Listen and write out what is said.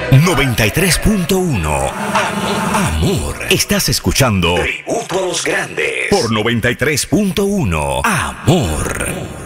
93.1 Amor. Estás escuchando Tributo a los Grandes por 93.1 Amor.